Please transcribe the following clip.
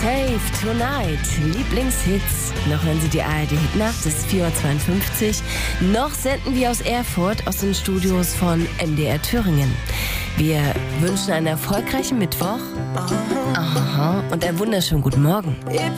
Save Tonight, Lieblingshits. Noch hören Sie die ARD-Hitnacht, es ist 4:52 Uhr. Noch senden wir aus Erfurt, aus den Studios von MDR Thüringen. Wir wünschen einen erfolgreichen Mittwoch. Aha. Und einen wunderschönen guten Morgen.